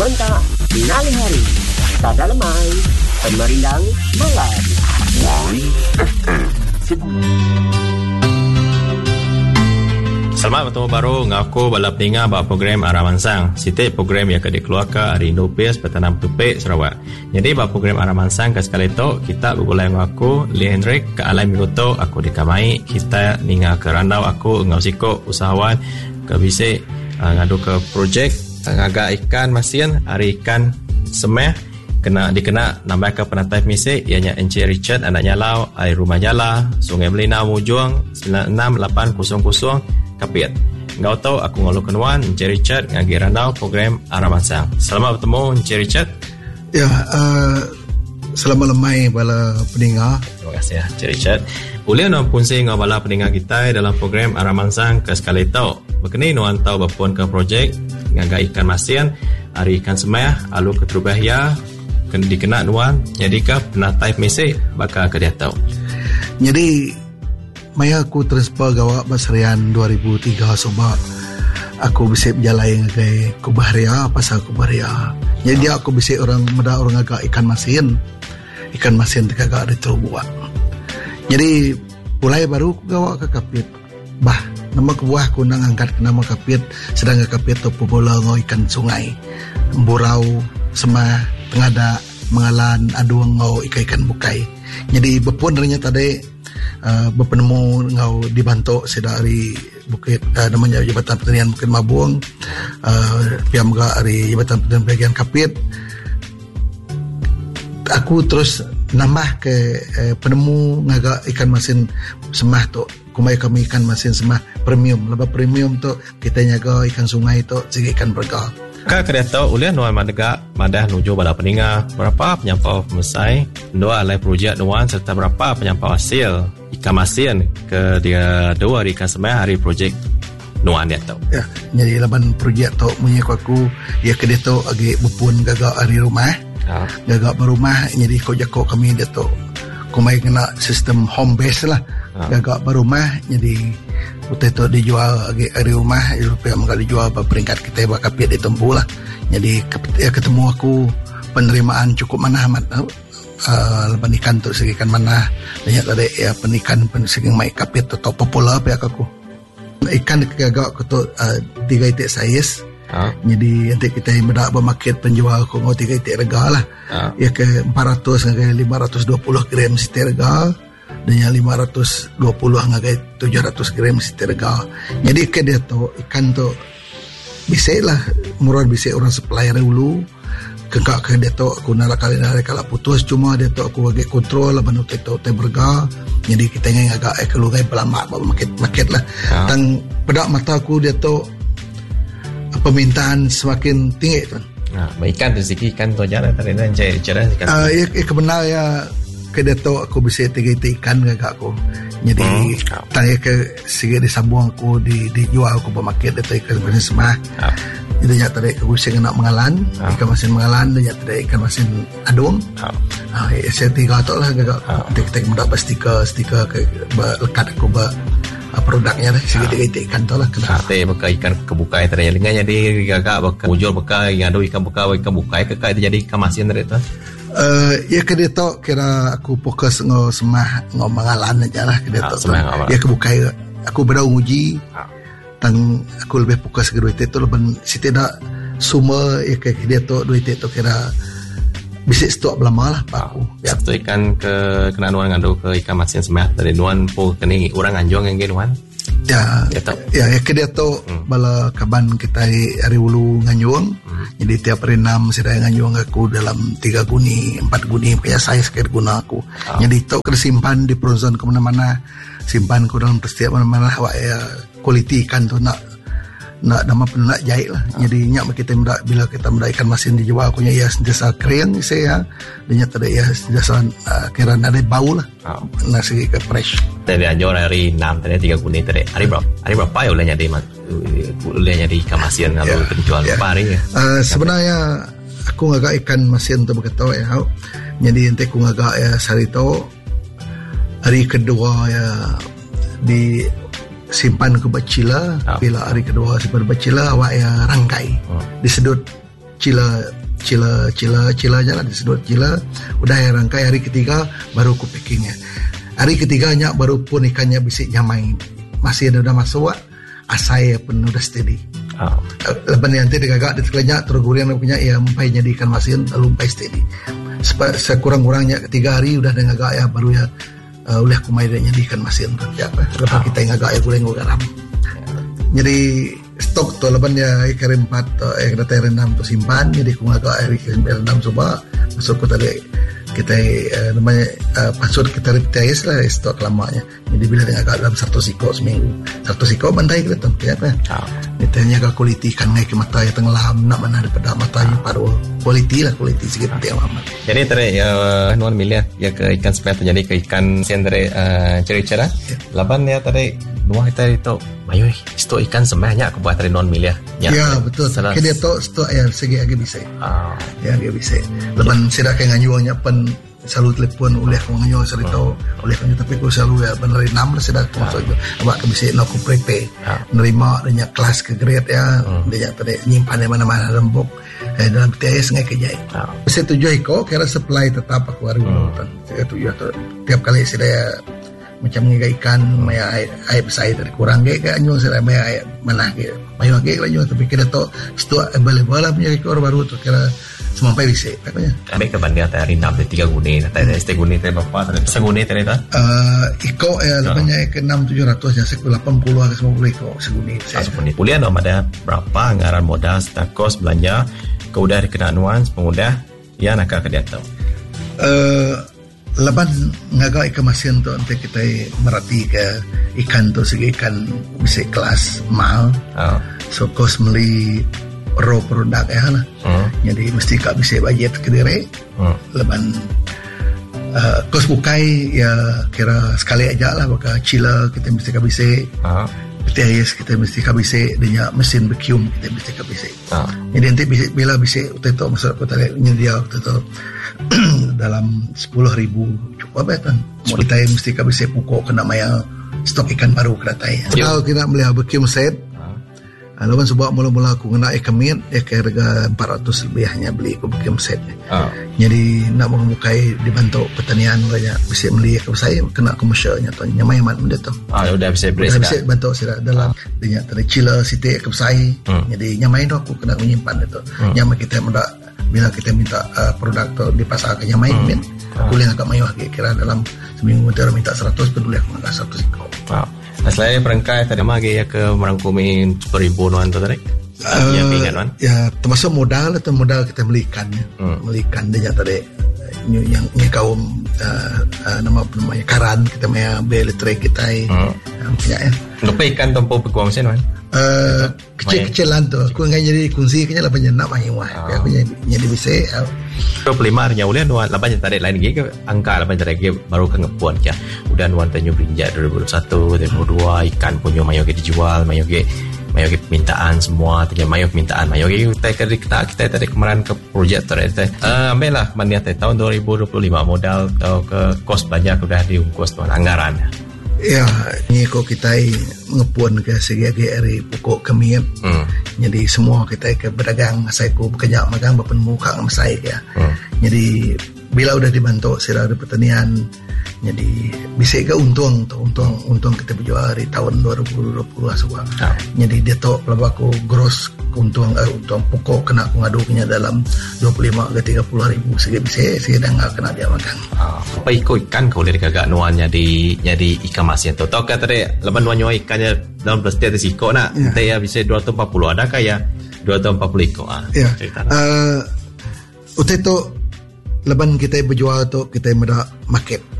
Lontak Nali Hari Tada Lemai Pemerindang Malam Selamat bertemu baru ngaku bala peninga bahawa program Arah Mansang. Siti program yang akan dikeluarkan hari Nupis Petanam Tupik Sarawak. Jadi bahawa program Arah Mansang ke sekali itu kita bergulai ngaku Lee Hendrik ke Alai Minuto aku dikamai kita ninga ke randau aku ngausiko usahawan ke bisik ngadu ke projek ngaga ikan masin hari ikan semeh dikena nambah ke penatai misik ianya Encik Richard anak nyalau air rumah jala Sungai Belina Mujuang 96800 Kapiat. Ngau tahu aku ngalu kenuan Encik Richard ngagi randau program Arah Mansang. Selamat bertemu Encik Richard. Ya, selamat lemai bala pendengar. Terima kasih ya Encik Richard. Boleh nak punsi ngau bala pendengar kita dalam program Arah Mansang ke sekali tau. Berkini nuan tahu berpun ke projek ngaga ikan masin, hari ikan semaya, alu keterubahya, dikena nuan, jadikah penatai misik bakal ke dia tahu. Jadi maya aku transfer gawak Basrian 2003 sebab aku bisa berjalan dengan Kubahria pasal Kubahria. Jadi aku bisa orang agak ikan masin terkagak diterubuat. Jadi mulai baru aku gawak ke Kapit. Nama kebuah aku nang angkat ke nama Kapit, sedang Kapit tu popola ngau ikan sungai. Burau, semah, tengada, mengalan, aduang ngau ikan bukai. Jadi berpun ternyata tadi berpenemu ngau dibantu sedari bukit namanya Jabatan Pertanian Bukit Mabuang piam ga dari Jabatan Pertanian bagian Kapit. Aku terus nambah ke penemu ngaga ikan masin semah tu kumai kami ikan masin semah premium lebih premium tu kita nyaga ikan sungai tu segi ikan berga. Kak kena tahu ulian nuan madah nuju bala peninga berapa penyampau mesai dua alai projek nuan serta berapa penyampau hasil ikan masin ke dia dua hari ikan semai hari projek nuan dia tahu. Ya, jadi laban projek tu punya aku ya ke dia tu agi bupun gagak hari rumah. Gagak berumah jadi kau jako kami dia tu kumai kena sistem home base lah. Gagak berumah jadi utai tu dijual agi hari rumah Eropia menggal dijual peringkat kita bakal Kapit ditempuh lah. Jadi ya ketemu aku penerimaan cukup manah amat leban ikan tu segi ikan manah banyak tadi ya penikan segi mai Kapit tu top popular pihak aku ikan gagak aku tu 3 itik saiz. Jadi nanti kita mendak bermarket penjual aku ngau 3 itik rega lah. Ya ke 400 dengan 520 gram setiap rega dan yang 520 dengan 700 gram setiap rega. Jadi ke dia tu ikan tu bisa lah murah bisa orang supplier dulu kekak ke dia tu aku nak kali kalau putus cuma dia tu aku bagi kontrol lah banu tu berga. Jadi kita ingin agak keluar pelama market lah. Dan pada mata aku dia tu permintaan semakin tinggi tuan. Ikan tu segi ikan tu jalan tadi dan cara ikan. Kebenar ya ke dia tu aku bisa 3 itik ikan gagak aku. Jadi tanya ke segi disambung aku dijual aku bermarket dia tu ikan masin semah. Jadi ya tadi aku bisa nak mengalan ikan masin mengalan dan ya tadi ikan masin aduang. Saya 3 tu lah gagak. Kita mendapat stiker ke lekat aku produknya lah segi ikan tu lah kena bekai ikan kebukai tadi yang jadi gagak bekai muncul bekai yang ada ikan bukai kekak itu jadi ikan masin tadi tu. Ya ke dia tu kira aku fokus ngau semah ngau mengalan aja lah ke dia tu ya kebukai aku berau uji tang aku lebih fokus ke duit itu leban setidak semua ya ke dia tu duit itu kira bisa stok lama lah pak aku. Ya tu ikan ke kena nuan ngadu ke ikan masin semah dari nuan po kini orang anjong yang gini nuan. Ya ke dia tu bala kaban kita hari ulu nganjung. Jadi tiap hari 6 sedaya nganjung aku dalam 3 guni 4 guni kayak saya sekir guna aku. Jadi tu kena simpan di frozen ke mana-mana. Simpan ku dalam setiap mana-mana awak ya kualiti ikan tu nak nama pun nak jahit lah. Jadi nyak kita bila kita ikan masin dijual aku ya sentiasa kering saya dan nyata ya sentiasa kira ada bau lah. Nasi ke fresh. Tadi anjor hari 6 tadi 3 guni tadi. Hari berapa ya ulahnya di ikan masin kalau penjual hari ya. Sebenarnya aku ngagak ikan masin tu begitu ya. Jadi nanti aku ngagak ya sarito hari kedua ya di simpan ke bacila bila hari kedua simpan bacila awak ya rangkai disedut cila cila je lah, disedot cila. Udah rangkai hari ketiga baru aku packingnya. Hari ketiganya baru pun ikannya bisa nyamai. Masih ada udah masuk asai pun udah steady. Lepas nanti digagak ditekelanya tergurian punya ya umpai jadi ikan masin lalu umpai steady. Sekurang-kurangnya 3 hari udah digagak ya baru ya oleh kumai dia jadi ikan masin kerja apa. Lepas kita ngagak ya guleng garam. Jadi stok tu lepas ya ikan 4 kena tayar 6 tu simpan jadi aku ngagak ikan 6 coba masuk ke tadi kita namanya password kita repeat lah stok lamanya. Jadi bila dia agak dalam 100 siko seminggu 100 siko bandai kita ya apa ditanya ke kualiti kan ngai ke mata ya tenggelam nak mana daripada mata yang paru kualiti sikit penting amat. Jadi tadi nuan miliar ya ke ikan seperti jadi ke ikan sian tadi cerita laban ya tadi nuah kita itu mayu stok ikan semuanya aku buat tadi nuan miliar ya betul dia tu stok ya segi agak bisa ya agak bisa laban sidak kayak nganyuanya pen selalu telepon oleh aku nganyuang cerita oleh aku tapi aku selalu ya benar 6 lah sidak masuk itu abak bisa nak aku prepe nerima dia kelas ke grade ya dia tadi nyimpan di mana-mana rembuk dalam PTS ngai kerja. Saya tujuh iko kira supply tetap aku hari hutan. Saya tujuh tiap kali saya macam ngiga ikan maya air besar dari kurang ge ke anyo saya maya air mana ge mayu ge anyo tapi kira to stok available lah punya ekor baru tu kira semampai bisa katanya. Kami ke bandar dari 6 dari 3 guni tadi ST guni tadi berapa tadi seguni tadi tu? Iko ya lebihnya ke 6-700 ya sekitar 80 ke 90 iko seguni. Seguni. Kuliah dong ada berapa anggaran modal serta kos belanja kau udah kena nuans pengudah ya nak ke dia tahu. Laban ngagak ikan masin tu nanti kita merhati ke ikan tu segi ikan bisa kelas mahal. So kos beli raw produk ya lah. Jadi mesti kak bisa budget ke diri. Laban kos bukai ya kira sekali aja lah baka cila kita mesti kak bisa. PTS kita mesti kak bisa dengan mesin vacuum kita mesti kak bisa. Jadi nanti bila bisa itu masuk aku tadi nyedia itu dalam 10,000 cukup apa kan mau ditanya mesti kami bisa pukul kena maya stok ikan baru kena tanya kalau kita beli vacuum set lalu sebab mula-mula aku kena ikan meat ya ke harga 400 lebihnya beli vacuum set jadi nak mengukai dibantu pertanian banyak bisa beli ikan saya kena komersialnya tu nyamai mat benda tu udah bisa beli bisa bantu saya dalam dia tadi chiller sitik ikan saya jadi nyamai tu aku kena menyimpan itu nyamai kita muda bila kita minta produk tu di pasar ke yang main kuliah agak mayu kira dalam seminggu kita minta 100 peduli aku nak 100 ikut. Nah selain perangkai tadi mah ya ke merangkumi 10,000 nuan tu tadi. Ya termasuk modal atau modal kita belikan belikan dia tadi yang kaum namanya karan kita punya beli kita ya lupa ikan tempo peguam sen kan kecil-kecilan tu aku nggak jadi kunci kayaknya lah banyak nak main aku jadi bisa 25 harinya ulian nuan laban tadi lain lagi angka laban tadi baru ke ngepuan ya udah nuan tanyo belinja 2021 2022 ikan punya mayo dijual mayo permintaan semua tanya mayo permintaan mayo kita tadi kemarin ke projek tadi ambil lah kemana tahun 2025 modal atau ke kos banyak udah diungkus tuan anggaran ya ni kok kita ngepuan ke segi hari pokok kami jadi semua kita ke berdagang saya ku bekerja magang berpemuka sama saya ya jadi bila udah dibantu sira di pertanian jadi bisa ke untung kita berjual hari tahun 2020 semua jadi dia tu kalau aku gross untung pokok kena aku ngadunya dalam 25 ke 30,000 segi bisa dah nggak kena dia makan apa ikan kau lihat kagak nuannya jadi ikan masin tu tau kata dia lepas nuannya ikannya dalam plastik ada siko nak ya bisa 240 ada kaya 240 ikut ya utai tu leban kita berjual tu kita mudah market